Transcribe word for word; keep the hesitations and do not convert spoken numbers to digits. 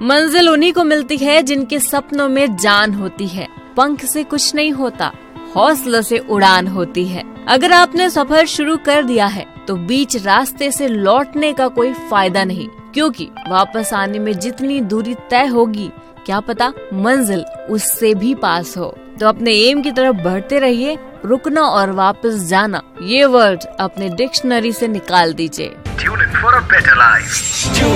मंजिल उन्हीं को मिलती है जिनके सपनों में जान होती है। पंख से कुछ नहीं होता, हौसलों से उड़ान होती है। अगर आपने सफर शुरू कर दिया है तो बीच रास्ते से लौटने का कोई फायदा नहीं, क्योंकि वापस आने में जितनी दूरी तय होगी क्या पता मंजिल उससे भी पास हो। तो अपने एम की तरफ बढ़ते रहिए। रुकना और वापस जाना ये वर्ड अपने डिक्शनरी से निकाल दीजिए। Tune in for a better life.